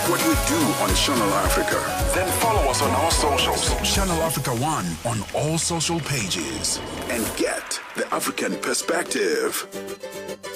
what we do on Channel Africa? Then follow us on our socials. Channel Africa 1 on all social pages. And get the African perspective.